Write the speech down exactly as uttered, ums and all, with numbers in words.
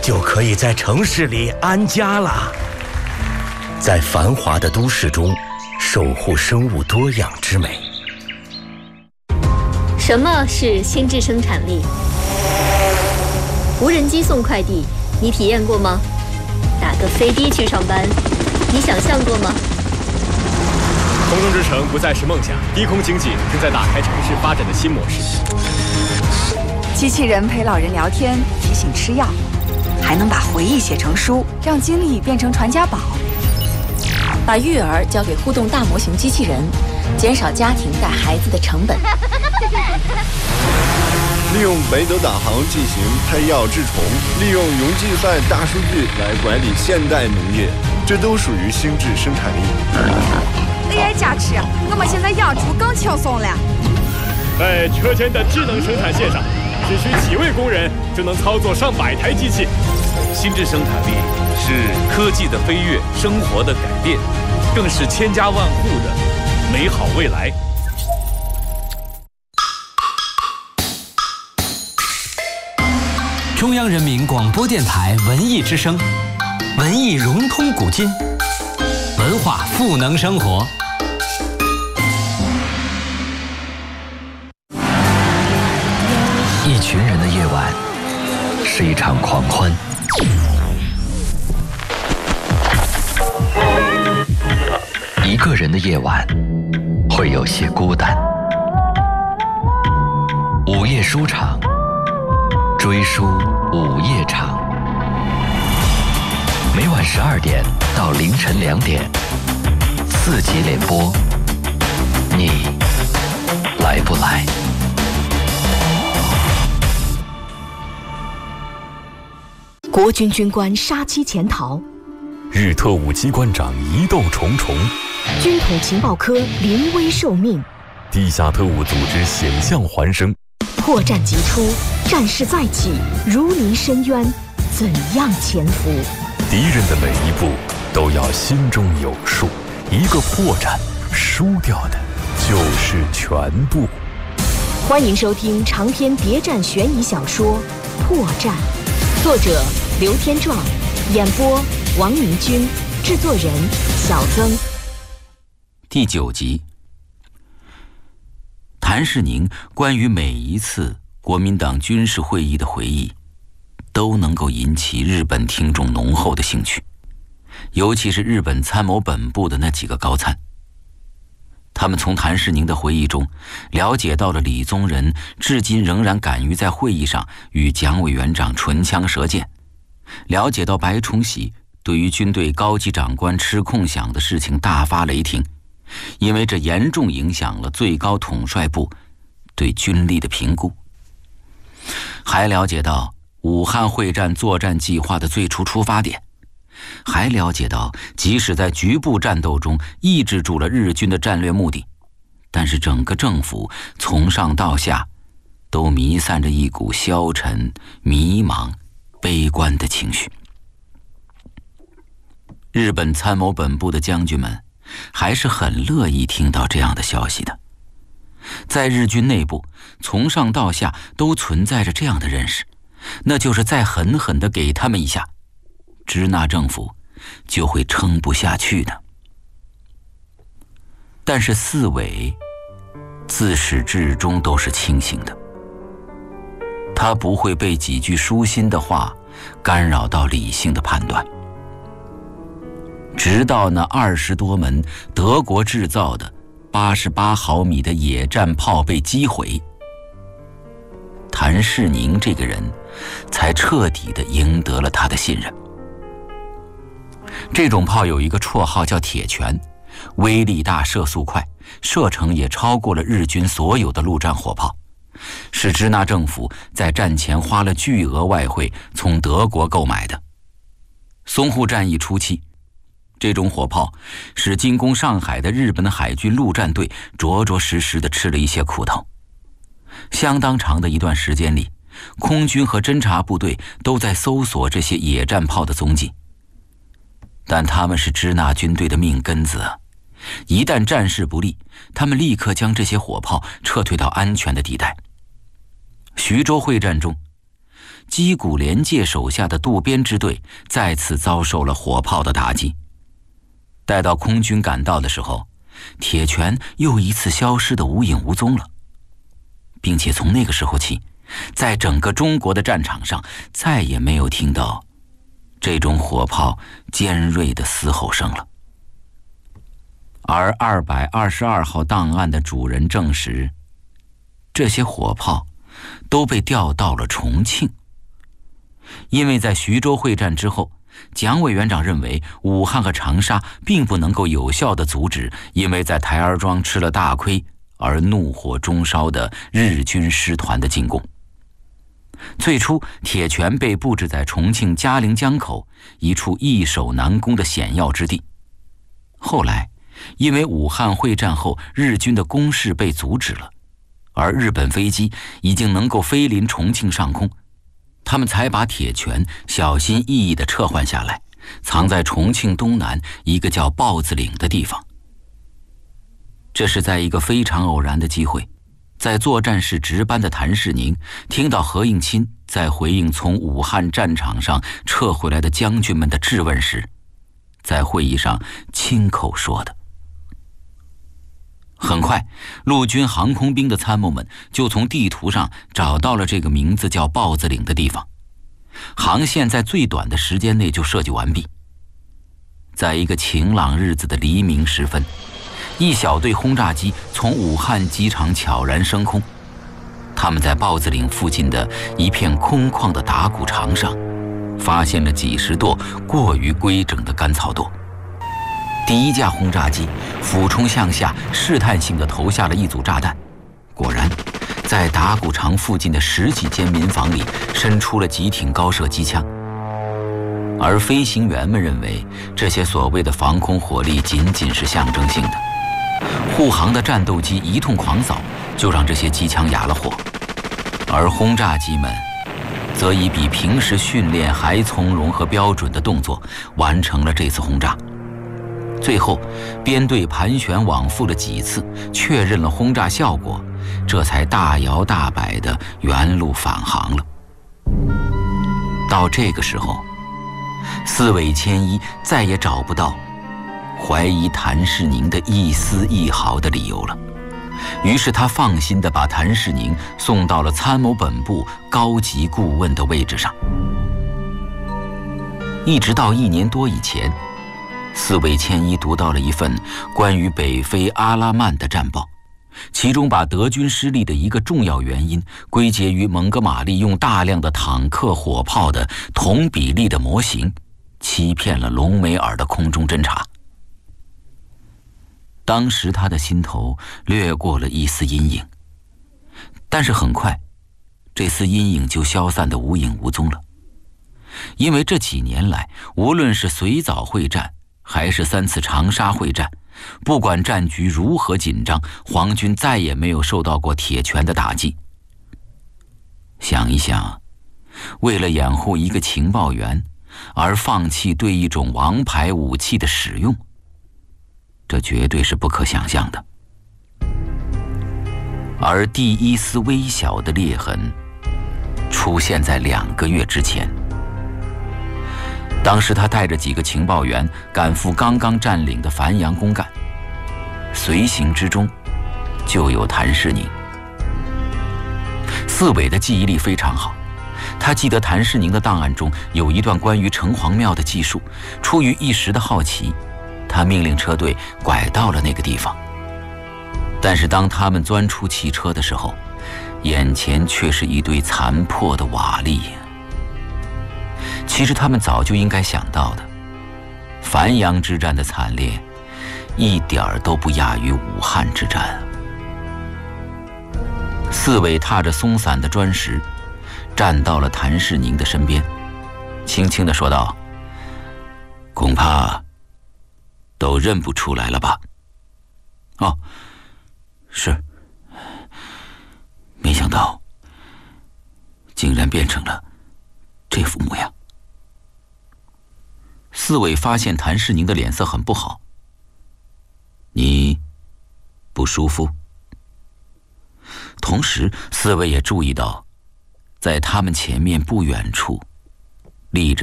就可以在城市里安家了。在繁华的都市中，守护生物多样之美。 什么是心智生产力？无人机送快递，你体验过吗？打个飞的去上班，你想象过吗？ 空中之城不再是梦想，低空经济正在打开城市发展的新模式。 机器人陪老人聊天，提醒吃药，还能把回忆写成书，让经历变成传家宝。 把育儿交给互动大模型机器人，减少家庭带孩子的成本。 利用北斗导航进行配药治虫，利用云计算大数据来管理现代农业，这都属于心智生产力。 A I 加持，我们现在养猪更轻松了。 在车间的智能生产线上，只需几位工人就能操作上百台机器。 心智生产力是科技的飞跃，生活的改变，更是千家万户的美好未来。 中央人民广播电台文艺之声，文艺融通古今，文化赋能生活。 一群人的夜晚是一场狂欢，一个人的夜晚会有些孤单。午夜书场，追书午夜场，每晚十二点到凌晨两点，四级联播，你来不来？ 国军军官杀妻潜逃， 日特务机关长疑窦重重， 军统情报科临危受命， 地下特务组织险象环生， 破绽即出，战事再起，如临深渊，怎样潜伏？ 敌人的每一步都要心中有数，一个破绽，输掉的就是全部。 欢迎收听长篇谍战悬疑小说《破绽》，作者刘天壮，演播王明军，制作人小曾。 第九集，谭世宁关于每一次国民党军事会议的回忆，都能够引起日本听众浓厚的兴趣，尤其是日本参谋本部的那几个高参。他们从谭世宁的回忆中了解到了李宗仁至今仍然敢于在会议上与蒋委员长唇枪舌剑，了解到白崇禧对于军队高级长官吃空饷的事情大发雷霆，因为这严重影响了最高统帅部对军力的评估。还了解到武汉会战作战计划的最初出发点，还了解到即使在局部战斗中抑制住了日军的战略目的，但是整个政府从上到下都弥散着一股消沉、迷茫、悲观的情绪。日本参谋本部的将军们还是很乐意听到这样的消息的。在日军内部，从上到下都存在着这样的认识，那就是再狠狠地给他们一下，支那政府就会撑不下去的。但是四委自始至终都是清醒的，他不会被几句舒心的话干扰到理性的判断。直到那二十多门德国制造的八十八毫米的野战炮被击毁，谭世宁这个人才彻底地赢得了他的信任。这种炮有一个绰号叫铁拳，威力大，射速快，射程也超过了日军所有的陆战火炮，是支那政府在战前花了巨额外汇从德国购买的。淞沪战役初期，这种火炮使进攻上海的日本的海军陆战队着着实实地吃了一些苦头。相当长的一段时间里，空军和侦察部队都在搜索这些野战炮的踪迹，但他们是支那军队的命根子啊！一旦战事不利，他们立刻将这些火炮撤退到安全的地带。徐州会战中， 矶谷廉介手下的渡边支队再次遭受了火炮的打击。待到空军赶到的时候，铁拳又一次消失得无影无踪了，并且从那个时候起，在整个中国的战场上再也没有听到这种火炮尖锐的嘶吼声了。而二百二十二号档案的主人证实，这些火炮都被调到了重庆。因为在徐州会战之后，蒋委员长认为武汉和长沙并不能够有效地阻止因为在台儿庄吃了大亏而怒火中烧的日军师团的进攻。最初，铁拳被布置在重庆嘉陵江口一处易守难攻的险要之地。后来，因为武汉会战后日军的攻势被阻止了，而日本飞机已经能够飞临重庆上空，他们才把铁拳小心翼翼地撤换下来，藏在重庆东南一个叫豹子岭的地方。这是在一个非常偶然的机会，在作战室值班的谭世宁听到何应钦在回应从武汉战场上撤回来的将军们的质问时，在会议上亲口说的。很快，陆军航空兵的参谋们就从地图上找到了这个名字叫豹子岭的地方，航线在最短的时间内就设计完毕。在一个晴朗日子的黎明时分，一小队轰炸机从武汉机场悄然升空，他们在豹子岭附近的一片空旷的打谷场上发现了几十垛过于规整的干草垛。第一架轰炸机俯冲向下，试探性地投下了一组炸弹。果然，在打谷场附近的十几间民房里伸出了几挺高射机枪。而飞行员们认为，这些所谓的防空火力仅仅是象征性的。护航的战斗机一通狂扫，就让这些机枪哑了火。而轰炸机们则以比平时训练还从容和标准的动作完成了这次轰炸。最后，编队盘旋往复了几次，确认了轰炸效果，这才大摇大摆地原路返航了。到这个时候，四尾千一再也找不到怀疑谭世宁的一丝一毫的理由了。于是他放心地把谭世宁送到了参谋本部高级顾问的位置上。一直到一年多以前，四尾千一读到了一份关于北非阿拉曼的战报，其中把德军失利的一个重要原因归结于蒙哥马利用大量的坦克火炮的同比例的模型欺骗了隆美尔的空中侦察。当时他的心头掠过了一丝阴影，但是很快这丝阴影就消散得无影无踪了。因为这几年来，无论是绥枣会战还是三次长沙会战，不管战局如何紧张，皇军再也没有受到过铁拳的打击。想一想，为了掩护一个情报员而放弃对一种王牌武器的使用，这绝对是不可想象的。而第一丝微小的裂痕出现在两个月之前。当时他带着几个情报员赶赴刚刚占领的繁阳公干，随行之中就有谭世宁。四尾的记忆力非常好，他记得谭世宁的档案中有一段关于城隍庙的记述，出于一时的好奇，他命令车队拐到了那个地方。但是当他们钻出汽车的时候，眼前却是一堆残破的瓦砾。其实他们早就应该想到的，繁阳之战的惨烈一点儿都不亚于武汉之战。四尾踏着松散的砖石站到了谭世宁的身边，轻轻地说道：“恐怕都认不出来了吧？”“哦，是。没想到竟然变成了这副模样。”四尾发现谭世宁的脸色很不好。“你不舒服？”同时，四尾也注意到， 在他们前面不远处，立着